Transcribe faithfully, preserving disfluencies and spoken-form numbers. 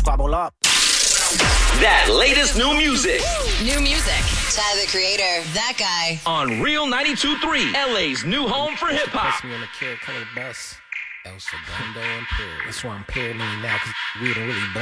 squabble up. That latest new music. New music. Ty the Creator. That guy. On Real ninety-two point three, L A's new home for hip hop. Press me on the Kid Color bus. El Segundo Imperial. That's why I'm paranoid now, because we done really